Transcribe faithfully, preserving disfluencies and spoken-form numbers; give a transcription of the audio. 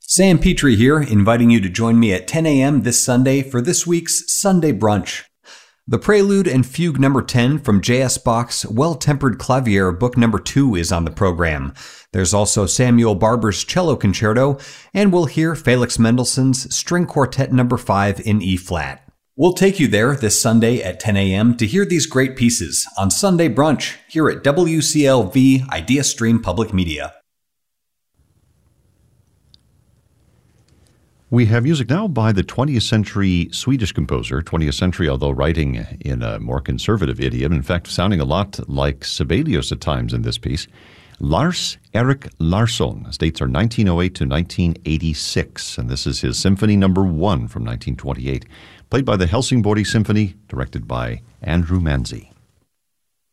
Sam Petrie here, inviting you to join me at ten a.m. this Sunday for this week's Sunday Brunch. The Prelude and Fugue number ten from J S. Bach's Well-Tempered Clavier Book number two is on the program. There's also Samuel Barber's Cello Concerto, and we'll hear Felix Mendelssohn's String Quartet number five in E-flat. We'll take you there this Sunday at ten a.m. to hear these great pieces on Sunday Brunch here at W C L V Idea Stream Public Media. We have music now by the twentieth century Swedish composer, twentieth century, although writing in a more conservative idiom, in fact, sounding a lot like Sibelius at times in this piece. Lars-Erik Larsson. His dates are nineteen oh eight to nineteen eighty-six, and this is his Symphony number one from nineteen twenty-eight, played by the Helsingborg Symphony, directed by Andrew Manzi.